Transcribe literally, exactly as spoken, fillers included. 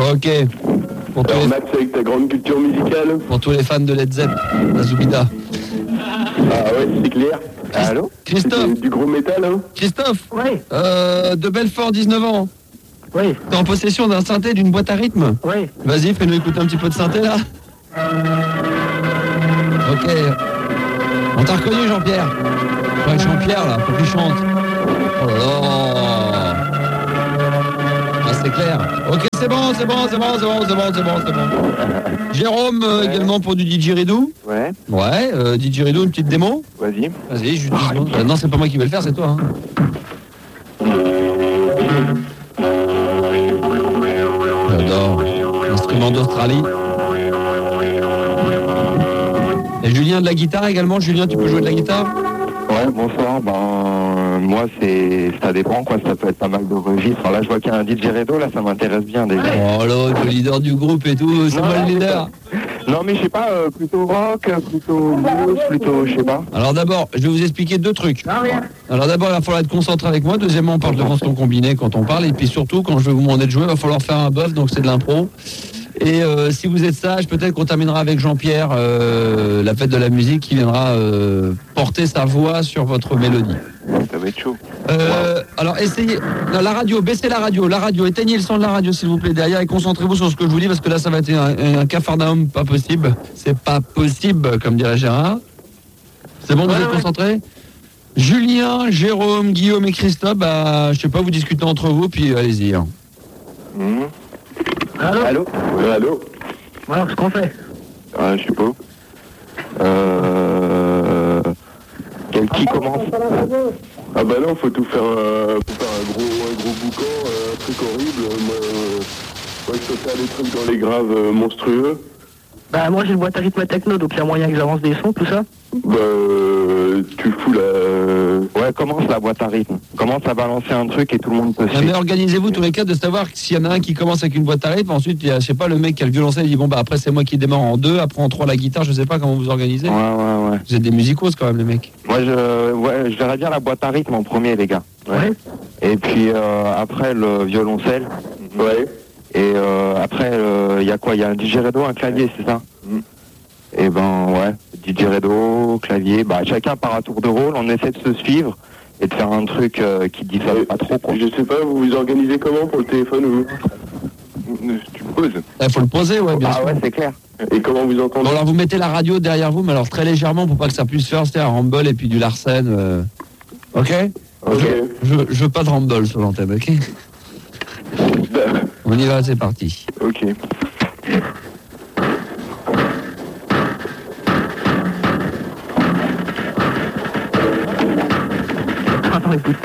Ok. Pour tous, Alors les... Max, avec ta grande culture musicale. pour tous les fans de Led Zepp, la Zoubida. Ah ouais, c'est clair. Christ- Allô? Christophe. C'est du gros métal, hein? Christophe, Oui, euh, de Belfort, dix-neuf ans. oui, T'es en possession d'un synthé, d'une boîte à rythme? oui. Vas-y, fais-nous écouter un petit peu de synthé là. Ok. On t'a reconnu, Jean-Pierre. Pas Jean-Pierre là, faut qu'il chante. Oh là là. Ah, c'est clair. Ok, c'est bon, c'est bon, c'est bon, c'est bon, c'est bon, c'est bon, c'est bon. Jérôme, euh, également pour du didgeridoo. Ouais, Ouais, euh, didgeridoo, une petite démo. vas-y. Vas-y, juste dix secondes. Euh, non, c'est pas moi qui vais le faire, c'est toi. Hein. J'adore. Instrument d'Australie. Et Julien de la guitare également. Julien, tu peux jouer de la guitare? Ouais, bonsoir. Ben, moi, c'est, ça dépend, quoi. Ça peut être pas mal de registres. Alors là, je vois qu'il y a un didgeridoo, là, ça m'intéresse bien, déjà. Oh là, le leader du groupe et tout, c'est Non, moi non, le leader. Non, mais je sais pas, euh, plutôt rock, plutôt blues, plutôt, je sais pas. Alors d'abord, je vais vous expliquer deux trucs. Alors d'abord, il va falloir être concentré avec moi. Deuxièmement, on parle devant son combiné quand on parle. Et puis surtout, quand je vais vous demander de jouer, il va falloir faire un buff, donc c'est de l'impro. Et euh, si vous êtes sage, peut-être qu'on terminera avec Jean-Pierre, euh, la fête de la musique, qui viendra euh, porter sa voix sur votre mélodie. Ça va être chaud. Euh, alors essayez, non, la radio, baissez la radio, la radio, éteignez le son de la radio s'il vous plaît derrière et concentrez-vous sur ce que je vous dis parce que là ça va être un, un cafarnaum pas possible, c'est pas possible comme dirait Gérard. C'est bon, vous êtes concentrés? Julien, Jérôme, Guillaume et Christophe, bah, je sais pas, vous discutez entre vous puis allez-y. Hein. Mmh. Allô? Allô? Ouais, allô? Alors, ce qu'on fait? Euh, je sais pas. Euh... Quel qui commence? Ah bah non, faut tout faire, euh, faut faire un gros, un gros boucan, euh, un truc horrible. Moi, euh, moi, je peux faire des trucs dans les graves euh, monstrueux. Bah, moi, j'ai une boîte à rythme techno, donc il y a moyen que j'avance des sons, tout ça. Bah, euh, tu fous la... Ouais, commence la boîte à rythme. Commence à balancer un truc et tout le monde peut Non, mais suivre. organisez-vous tous les quatre de savoir que s'il y en a un qui commence avec une boîte à rythme, ensuite il y a, je sais pas, le mec qui a le violoncelle, il dit bon bah après c'est moi qui démarre en deux, après en trois la guitare, je sais pas comment vous organisez. Ouais, ouais, ouais. Vous êtes des musicos quand même les mecs. Moi, je, ouais, je verrais bien la boîte à rythme en premier, les gars. Ouais. Et puis euh, après le violoncelle. Ouais. Et euh, après, il y a quoi? Il y a un didgeridoo, un clavier, c'est ça? Mm. Et ben ouais, didgeridoo, clavier, bah chacun par un tour de rôle, on essaie de se suivre et de faire un truc euh, qui diffère pas trop, quoi. Je sais pas, vous vous organisez comment pour le téléphone ou... Tu me poses. Il faut le poser, ouais, bien Ah sûr. ouais, c'est clair. Et comment vous entendez? Bon alors vous mettez la radio derrière vous, mais alors très légèrement pour pas que ça puisse faire, c'était un Rumble et puis du Larsen. euh. Ok. Ok. Je, je veux pas de Rumble sur l'antenne, ok. On y va, c'est parti. Ok. Attends, écoute.